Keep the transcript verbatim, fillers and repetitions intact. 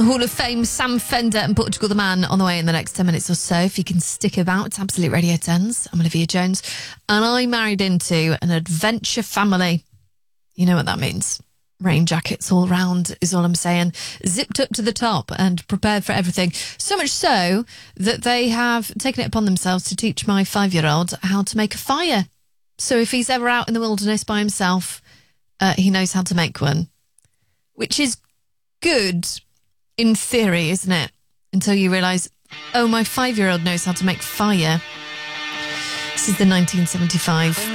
Hall of Fame, Sam Fender and Portugal the Man on the way in the next ten minutes or so. If you can stick about, it's Absolute Radio tens. I'm Olivia Jones, and I married into an adventure family. You know what that means. Rain jackets all round is all I'm saying. Zipped up to the top and prepared for everything. So much so that they have taken it upon themselves to teach my five-year-old how to make a fire. So if he's ever out in the wilderness by himself, uh, he knows how to make one. Which is good in theory, isn't it? Until you realise, oh, my five-year-old knows how to make fire. This is the nineteen seventy-five